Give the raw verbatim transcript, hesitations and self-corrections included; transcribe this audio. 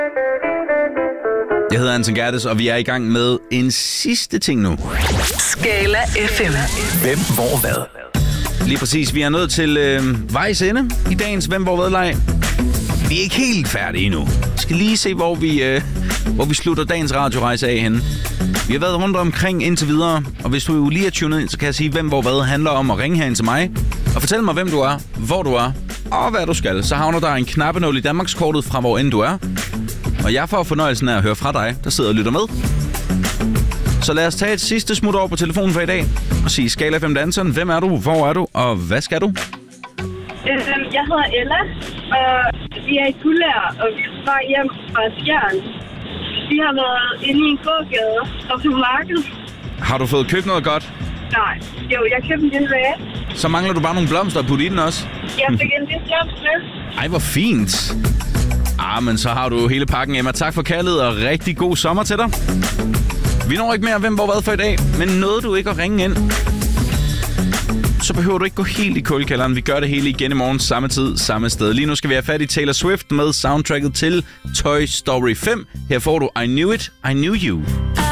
Jeg hedder Anton Gerdes, og vi er i gang med en sidste ting nu. Skala F M. Hvem, hvor, hvad? Lige præcis. Vi er nået til øh, vejs ende i dagens Hvem, hvor, hvad-leg. Vi er ikke helt færdige endnu. Vi skal lige se, hvor vi, øh, hvor vi slutter dagens radiorejse af henne. Vi har været rundt omkring indtil videre, og hvis du lige er tunet ind, så kan jeg sige, Hvem, hvor, hvad handler om at ringe herind til mig og fortælle mig, hvem du er, hvor du er og hvad du skal. Så havner der en knappenål i Danmarkskortet fra, hvor end du er. Og jeg får fornøjelsen af at høre fra dig, der sidder og lytter med. Så lad os tage et sidste smut over på telefonen for i dag og sige Skala F M Dansen. Hvem er du, hvor er du, og hvad skal du? Øhm, jeg hedder Ella, og vi er i Guldær, og vi er bare hjem fra Skjern. Vi har været inde i en gågade og på markedet. Har du fået købt noget godt? Nej, jo, jeg købte en lille vase. Så mangler du bare nogle blomster at putte i den også? Jeg fik en lille blomst med. Ej, hvor fint. Ah, men så har du hele pakken, Emma. Tak for kaldet, og rigtig god sommer til dig. Vi når ikke mere Hvem, hvor, hvad for i dag, men nåede du ikke at ringe ind, så behøver du ikke gå helt i kuldekælderen. Vi gør det hele igen i morgen, samme tid, samme sted. Lige nu skal vi have fat i Taylor Swift med soundtracket til Toy Story fem. Her får du I Knew It, I Knew You.